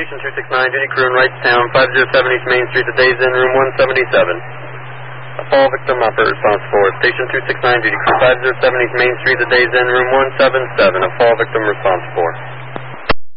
Station 269, duty crew in Wrightstown, 507 East Main Street, the Days Inn, room 177. A fall victim not responsible. Station 269, duty crew, 507 East Main Street, the Days Inn, room 177. A fall victim responsible.